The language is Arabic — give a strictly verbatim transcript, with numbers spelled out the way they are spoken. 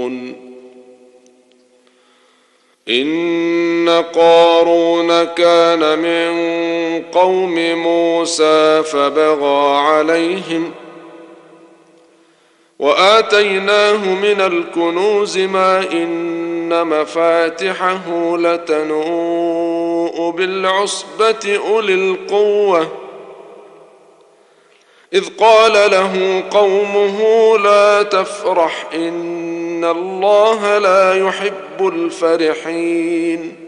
إن قارون كان من قوم موسى فبغى عليهم وآتيناه من الكنوز ما إن مفاتحه لتنوء بالعصبة أولي القوة إذ قال له قومه لا تفرح إن الله لا يحب الفرحين